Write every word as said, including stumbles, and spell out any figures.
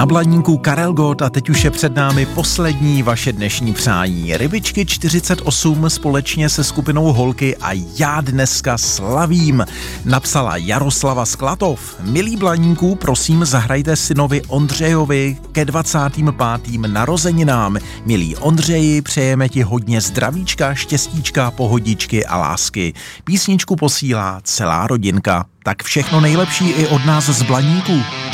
Na Blaníku Karel Gott a teď už je před námi poslední vaše dnešní přání. Rybičky čtyřicet osm společně se skupinou Holky a já dneska slavím. Napsala Jaroslava Sklatov. Milí Blaníku, prosím zahrajte synovi Ondřejovi ke dvacátým pátým narozeninám. Milí Ondřeji, přejeme ti hodně zdravíčka, štěstíčka, pohodičky a lásky. Písničku posílá celá rodinka. Tak všechno nejlepší i od nás z Blaníku.